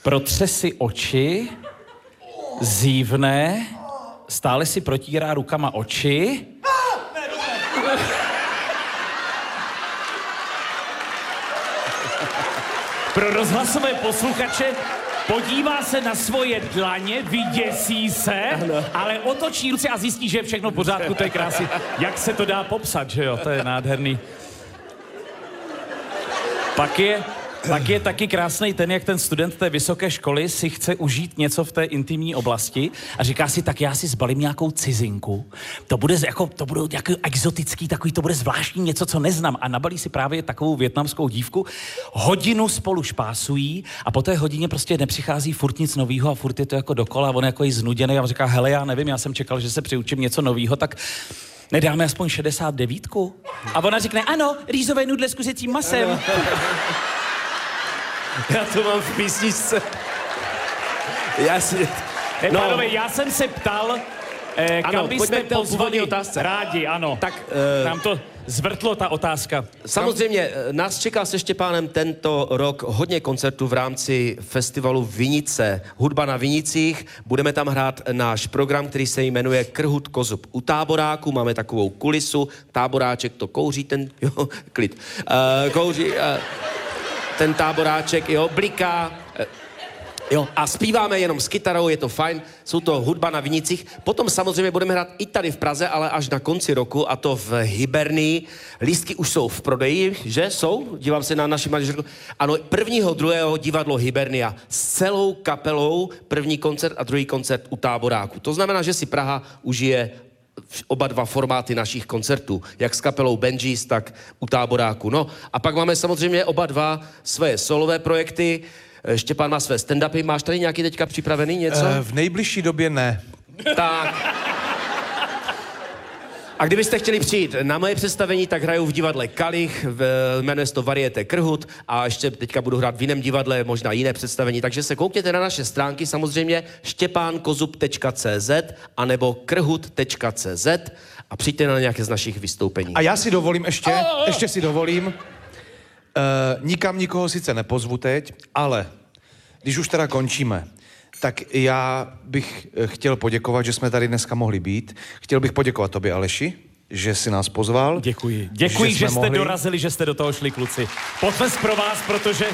Protře si oči, zívne, stále si protírá rukama oči. Pro rozhlasové posluchače podívá se na svoje dlaně, vyděsí se, ale otočí ruce a zjistí, že je všechno v pořádku, to je krásný. Jak se to dá popsat, že jo, to je nádherný. Pak je taky krásný ten, jak ten student té vysoké školy si chce užít něco v té intimní oblasti a říká si, tak já si zbalím nějakou cizinku. To bude jako exotický, takový, to bude zvláštní něco, co neznám. A nabalí si právě takovou vietnamskou dívku. Hodinu spolu špásují a po té hodině prostě nepřichází furt nic novýho a furt je to jako dokola. On jako je znuděný a on říká, hele, já nevím, já jsem čekal, že se přiučím něco novýho, tak nedáme aspoň 69. A ona řekne, ano, rýzové nudle s kuřecím masem. Já to mám v písničce. Pánové, já jsem se ptal, kam byste pozvali rádi, ano. Tak nám to zvrtlo, ta otázka. Samozřejmě, nás čeká se Štěpánem tento rok hodně koncertů v rámci festivalu Vinice. Hudba na Vinicích. Budeme tam hrát náš program, který se jmenuje Krhut Kozub u táboráku. Máme takovou kulisu. Táboráček to kouří, kouří... ten táboráček, jo, bliká, jo, a zpíváme jenom s kytarou, je to fajn, jsou to hudba na Vinicích. Potom samozřejmě budeme hrát i tady v Praze, ale až na konci roku, a to v Hybernii. Lístky už jsou v prodeji, že jsou? Dívám se na naši manažerku. Ano, 1.2. divadlo Hybernia s celou kapelou, první koncert a druhý koncert u táboráku. To znamená, že si Praha užije oba dva formáty našich koncertů, jak s kapelou Benjis, tak u táboráku. No a pak máme samozřejmě oba dva své solové projekty. Štěpán má své stand-upy. Máš tady nějaký teďka připravený něco? V nejbližší době ne. Tak. A kdybyste chtěli přijít na moje představení, tak hraju v divadle Kalich, jmenuje se to Varieté Krhut a ještě teďka budu hrát v jiném divadle, možná jiné představení, takže se koukněte na naše stránky, samozřejmě štěpánkozub.cz anebo krhut.cz a přijďte na nějaké z našich vystoupení. A já si dovolím ještě si dovolím, nikam nikoho sice nepozvu teď, ale když už teda končíme, tak já bych chtěl poděkovat, že jsme tady dneska mohli být. Chtěl bych poděkovat tobě, Aleši, že jsi nás pozval. Děkuji. Děkuji, že jste dorazili, že jste do toho šli, kluci. Potlesk pro vás, protože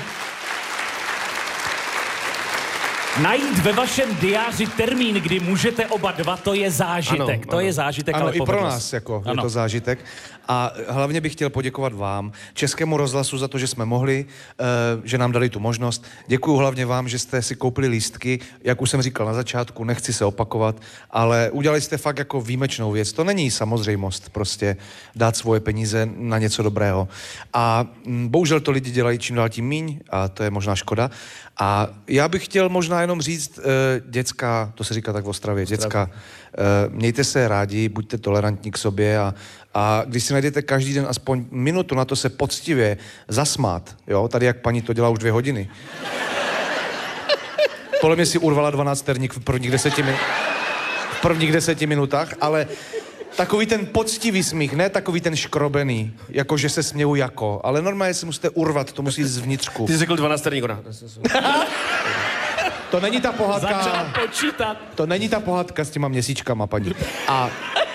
najít ve vašem diáři termín, kdy můžete oba dva, to je zážitek. Ano, to je zážitek, ano, ale i pro nás je to zážitek. A hlavně bych chtěl poděkovat vám, Českému rozhlasu, za to, že jsme mohli, že nám dali tu možnost. Děkuju hlavně vám, že jste si koupili lístky. Jak už jsem říkal na začátku, nechci se opakovat, ale udělali jste fakt jako výjimečnou věc. To není samozřejmost prostě dát svoje peníze na něco dobrého. A bohužel to lidi dělají čím dál tím míň a to je možná škoda. A já bych chtěl možná jenom říct, děcka, to se říká tak v Ostravě, děcka, mějte se rádi, buďte tolerantní k sobě a když si najdete každý den aspoň minutu na to se poctivě zasmát, jo, tady jak paní to dělá už 2 hodiny. Podle mě si urvala 12 terník v prvních 10 minutách, ale takový ten poctivý smích, ne takový ten škrobený, jako že se směju jako, ale normálně si musíte urvat, to musí zvnitřku. Ty jsi řekl 12 terník, To není ta pohádka. Začala počítat. To není ta pohádka s těma měsíčkama, paní. A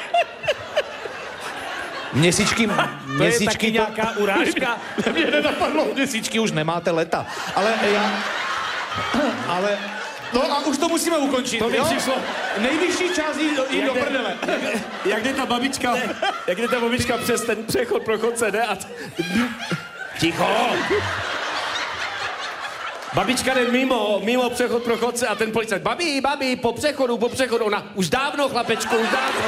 měsíčky... To je taky nějaká urážka. Mě nenapadlo, měsíčky už nemáte leta. Ale... No a už to musíme ukončit, to mi přišlo. Nejvyšší část jít do prdele. Jak jde ta babička přes ten přechod pro chodce, ne? Ticho! Babička jde mimo přechod pro chodce a ten policajt, babi, po přechodu, ona, už dávno, chlapečku, už dávno.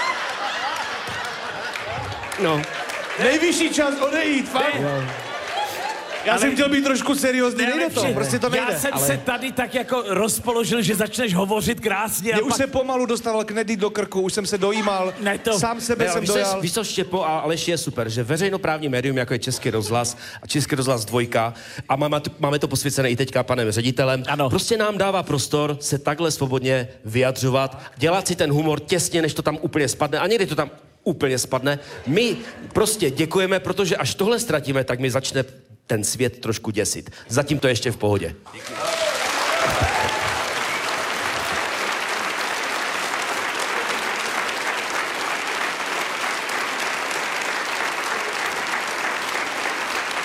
No. Nejvyšší čas odejít, fakt. Já jsem chtěl být trošku seriózní, nejde to, prostě to nejde. Já jsem se tady tak jako rozpoložil, že začneš hovořit krásně. Už se pomalu dostával knedlík do krku, už jsem se dojímal, sám sebe jsem dojal. Víš co, Štěpo a Aleši, je super, že veřejnoprávní médium, jako je Český rozhlas a Český rozhlas 2, a máme to posvěcené i teďka panem ředitelem, ano. Prostě nám dává prostor se takhle svobodně vyjadřovat, dělat si ten humor těsně, než to tam úplně spadne, a někdy to tam úplně spadne. My prostě děkujeme, protože až tohle ztratíme, tak mi začne ten svět trošku děsit. Zatím to ještě v pohodě.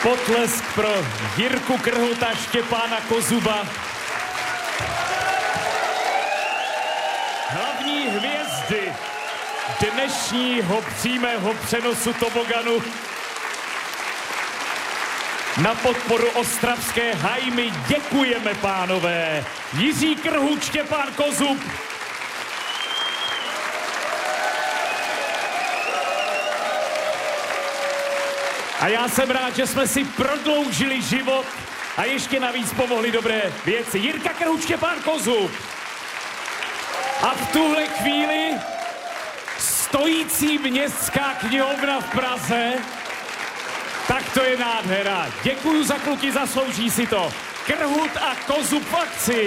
Potlesk pro Jirku Krhuta, Štěpána Kozuba. Hlavní hvězdy dnešního přímého přenosu toboganu na podporu ostravské hajmy děkujeme, pánové. Jiří Krhut, Štěpán Kozub. A já jsem rád, že jsme si prodloužili život a ještě navíc pomohli dobré věci. Jirka Krhut, Štěpán Kozub. A v tuhle chvíli stojící městská knihovna v Praze. Tak to je nádhera. Děkuju za kluky, zaslouží si to. Krhut a Kozub v akci.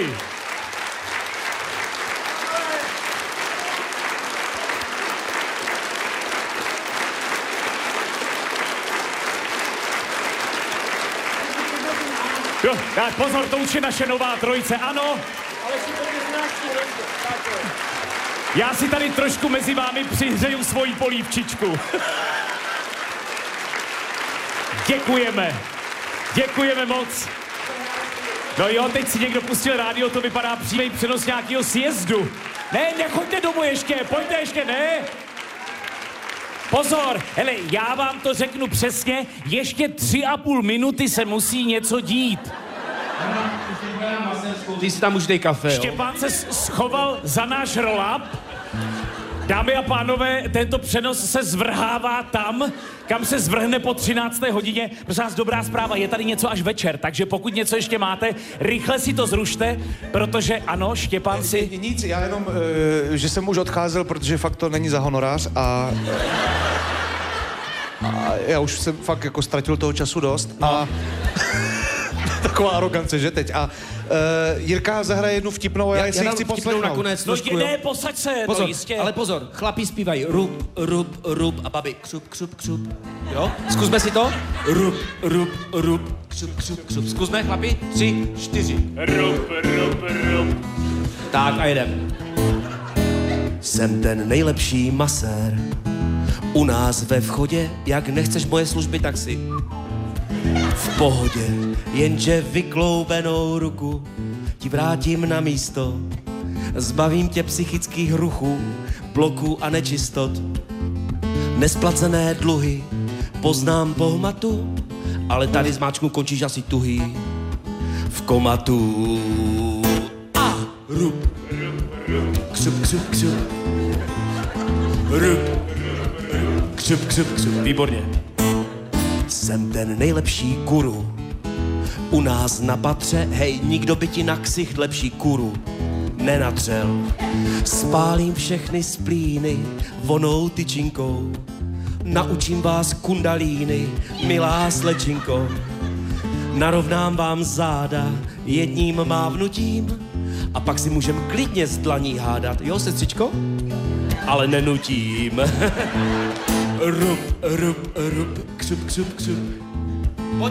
Jo, tak pozor, to už je naše nová trojice, ano. Já si tady trošku mezi vámi přihřeju svoji polívčičku. Děkujeme. Děkujeme moc. No jo, teď si někdo pustil rádio, to vypadá přímý přenos nějakého sjezdu. Ne, nechoďte domů ještě, pojďte ještě, ne. Pozor, hele, já vám to řeknu přesně, ještě 3,5 minuty se musí něco dít. Ty si tam už dej kafe, jo? Štěpán se schoval za náš roll-up. Dámy a pánové, tento přenos se zvrhává tam, kam se zvrhne po 13. hodině. Prosím vás, dobrá zpráva, je tady něco až večer, takže pokud něco ještě máte, rychle si to zrušte, protože ano, Štěpán si... Nic, já jenom, že jsem už odcházel, protože fakt to není za honorář a já už jsem fakt jako ztratil toho času dost a... Taková arogance, že teď? A Jirka zahraje jednu vtipnou a já si chci poslechnout. Nakonec trošku, no ne, posaď se, pozor, no jistě. ale pozor, chlapi zpívají rub a babi křup. Jo? Zkusme si to. Rub, křup. Zkusme, chlapi, 3, 4. Rub. Tak a jedem. Jsem ten nejlepší masér. U nás ve vchodě, jak nechceš moje služby, tak si v pohodě, jenže vykloubenou ruku ti vrátím na místo. Zbavím tě psychických ruchů, bloků a nečistot. Nesplacené dluhy poznám po hmatu, ale tady zmáčknu končíš asi tuhý v komatu. A rub, křup. Rub, křup. Výborně. Jsem ten nejlepší guru. U nás na patře, hej, nikdo by ti na ksicht lepší kuru nenatřel. Spálím všechny splíny vonou tyčinkou. Naučím vás kundalíny, milá slečinko. Narovnám vám záda jedním mávnutím a pak si můžem klidně z dlaní hádat. Jo, sestřičko? Ale nenutím. Rub, křup. Pojď.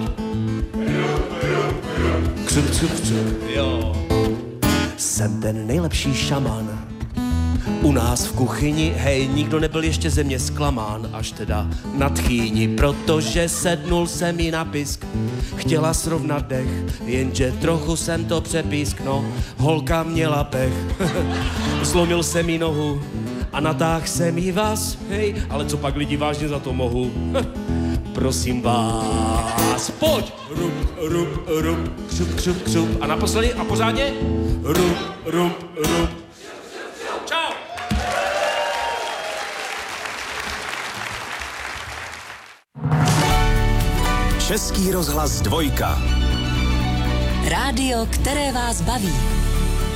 Křup. Jo. Jsem ten nejlepší šaman. U nás v kuchyni, hej, nikdo nebyl ještě ze mě zklamán, až teda na tchýni, protože sednul jsem jí na pisk. Chtěla srovnat dech, jenže trochu jsem to přepísk, no, holka měla pech. Zlomil jsem jí nohu a natáhl jsem jí vás, hej, ale co pak lidi vážně za to mohu? Prosím vás, pojď! Rub, křup. A naposledy a pořádně? Rub. Čau! Český rozhlas 2. Rádio, které vás baví.